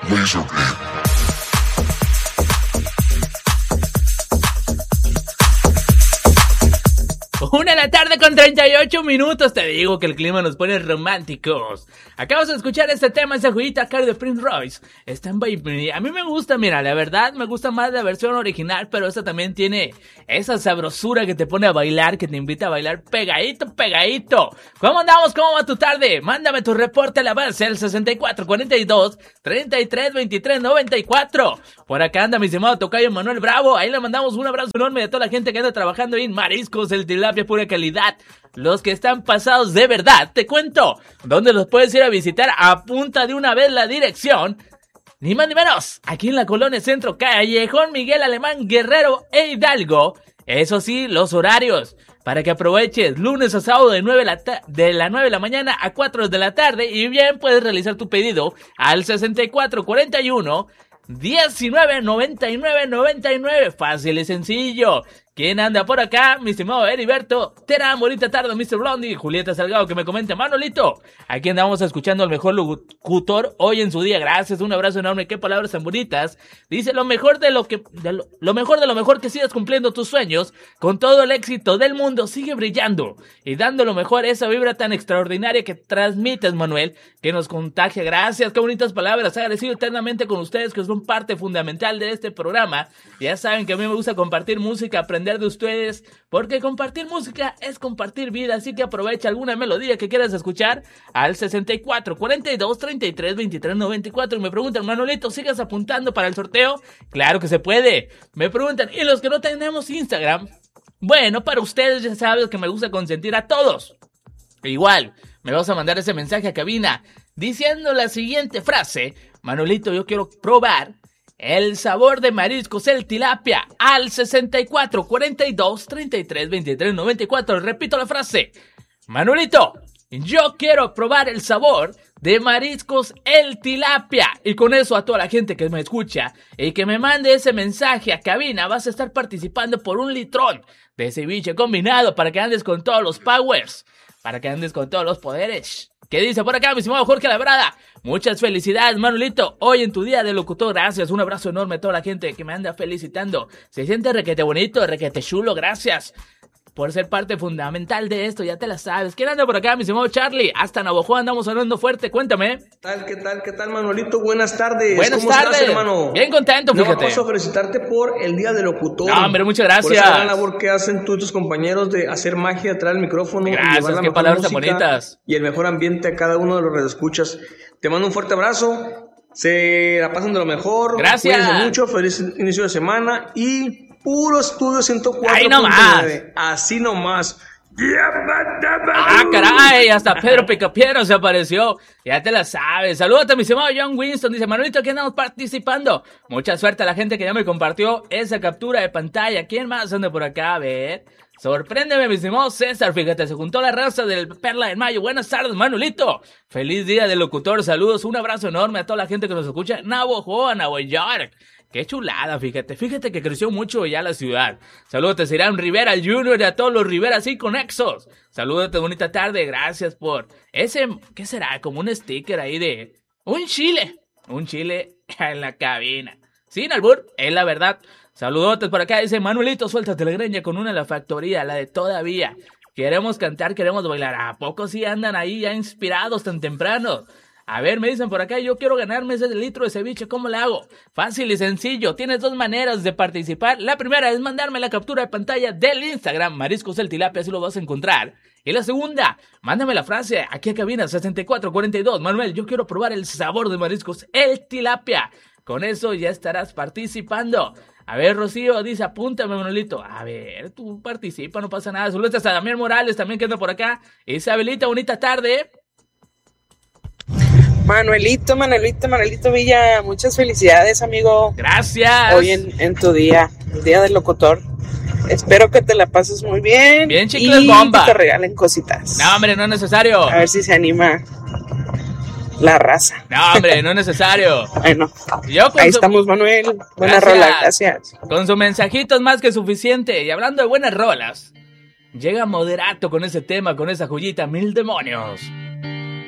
Una de la tarde con 38 minutos. Te digo que el clima nos pone románticos. Acabas de escuchar este tema, esa joyita acá de Prince Royce, Stand By Me. A mí me gusta, mira, la verdad me gusta más la versión original, pero esta también tiene esa sabrosura que te pone a bailar, que te invita a bailar pegadito, pegadito. ¿Cómo andamos? ¿Cómo va tu tarde? Mándame tu reporte a la base, el 6442-332394. Por acá anda mi estimado tocayo Manuel Bravo. Ahí le mandamos un abrazo enorme a toda la gente que anda trabajando ahí en Mariscos El Tilapia, pura calidad. Los que están pasados de verdad, te cuento dónde los puedes ir a visitar. Apunta de una vez la dirección, ni más ni menos, aquí en la Colonia Centro, Callejón Miguel Alemán, Guerrero e Hidalgo. Eso sí, los horarios, para que aproveches lunes a sábado de la 9 de la mañana a 4 de la tarde. Y bien, puedes realizar tu pedido al 6441 199999. Fácil y sencillo. ¿Quién anda por acá? Mi estimado Heriberto Terán, bonita tarde, Mr. Blondie. Julieta Salgado que me comenta, Manolito, aquí andamos escuchando al mejor locutor hoy en su día. Gracias, un abrazo enorme, qué palabras tan bonitas. Dice, lo mejor de lo mejor que sigas cumpliendo tus sueños, con todo el éxito del mundo, sigue brillando y dando lo mejor, esa vibra tan extraordinaria que transmites, Manuel, que nos contagia. Gracias, qué bonitas palabras. Agradecido eternamente con ustedes, que son parte fundamental de este programa. Ya saben que a mí me gusta compartir música, aprender de ustedes, porque compartir música es compartir vida. Así que aprovecha alguna melodía que quieras escuchar al 6442-332394. Y me preguntan, Manolito, ¿sigues apuntando para el sorteo? Claro que se puede. Me preguntan, ¿y los que no tenemos Instagram? Bueno, para ustedes ya saben que me gusta consentir a todos. Igual, me vas a mandar ese mensaje a cabina diciendo la siguiente frase: Manolito, yo quiero probar el sabor de Mariscos El Tilapia, al 6442-332394. Repito la frase: Manolito, yo quiero probar el sabor de Mariscos El Tilapia. Y con eso, a toda la gente que me escucha y que me mande ese mensaje a cabina, vas a estar participando por un litrón de ceviche combinado para que andes con todos los powers, para que andes con todos los poderes. ¿Qué dice por acá mi estimado Jorge Labrada? Muchas felicidades, Manolito, hoy en tu día de locutor. Gracias, un abrazo enorme a toda la gente que me anda felicitando. Se siente requete bonito, requete chulo. Gracias por ser parte fundamental de esto, ya te la sabes. ¿Quién anda por acá, mi estimado Charlie? Hasta Navajo andamos hablando fuerte, cuéntame. ¿Qué tal, Manolito? Buenas tardes. Buenas ¿Cómo tardes, estás, hermano? Bien contento, fíjate. No, paso a felicitarte por el Día del Locutor. No, hombre, muchas gracias. Por esa gran labor que hacen tú y tus compañeros de hacer magia, traer el micrófono. Gracias, y llevar la qué palabras tan música bonitas. Y el mejor ambiente a cada uno de los radioescuchas. Te mando un fuerte abrazo. Se la pasan de lo mejor. Gracias. Cuídense mucho. Feliz inicio de semana. Y puro estudio 104.9. Ahí nomás. Así nomás. Ah, caray, hasta Pedro Picapiedra se apareció. Ya te la sabes. Saludos a mi estimado John Winston. Dice, Manolito, aquí andamos participando. Mucha suerte a la gente que ya me compartió esa captura de pantalla. ¿Quién más anda por acá? A ver. Sorpréndeme, mi estimado César. Fíjate, se juntó la raza del Perla del Mayo. Buenas tardes, Manolito. Feliz día del locutor. Saludos, un abrazo enorme a toda la gente que nos escucha. Navajo, Nueva York. Qué chulada, fíjate que creció mucho ya la ciudad. Saludos a Irán Rivera Jr. y a todos los Rivera así conexos. Saludos, bonita tarde, gracias por ese, ¿qué será? Como un sticker ahí de un chile en la cabina. Sin albur, es la verdad. Saludos por acá, dice Manuelito, suéltate la greña con una de la factoría, la de todavía. Queremos cantar, queremos bailar. ¿A poco sí andan ahí ya inspirados tan temprano? A ver, me dicen por acá, yo quiero ganarme ese litro de ceviche, ¿cómo le hago? Fácil y sencillo, tienes dos maneras de participar. La primera es mandarme la captura de pantalla del Instagram, Mariscos El Tilapia, así lo vas a encontrar. Y la segunda, mándame la frase aquí a cabina 6442. Manuel, yo quiero probar el sabor de Mariscos El Tilapia. Con eso ya estarás participando. A ver, Rocío, dice, apúntame, Manolito. A ver, tú participa, no pasa nada. Saludos a Damián Morales, también que anda por acá. Isabelita, bonita tarde. Manuelito Villa, muchas felicidades, amigo. Gracias. Hoy en tu día, el día del locutor. Espero que te la pases muy bien. Bien, chicles, bomba. Y que te regalen cositas. No, hombre, no es necesario. A ver si se anima la raza. No, hombre, no es necesario. Bueno, ahí estamos, Manuel. Buena rola, gracias. Con su mensajito es más que suficiente. Y hablando de buenas rolas, llega Moderato con ese tema, con esa joyita, Mil Demonios.